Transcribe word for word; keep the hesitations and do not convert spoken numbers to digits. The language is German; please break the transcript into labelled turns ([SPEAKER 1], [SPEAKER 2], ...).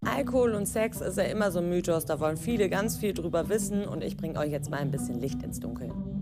[SPEAKER 1] Alkohol und Sex ist ja immer so ein Mythos, da wollen viele ganz viel drüber wissen und ich bringe euch jetzt mal ein bisschen Licht ins Dunkeln.